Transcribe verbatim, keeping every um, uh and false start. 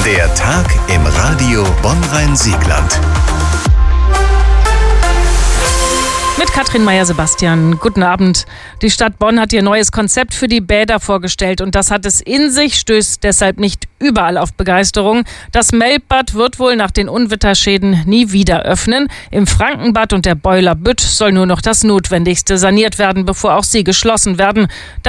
Der Tag im Radio Bonn-Rhein-Siegland. Mit Katrin Meyer-Sebastian. Guten Abend. Die Stadt Bonn hat ihr neues Konzept für die Bäder vorgestellt und das hat es in sich, stößt deshalb nicht überall auf Begeisterung. Das Melbbad wird wohl nach den Unwetterschäden nie wieder öffnen. Im Frankenbad und der Boiler Bütt soll nur noch das Notwendigste saniert werden, bevor auch sie geschlossen werden.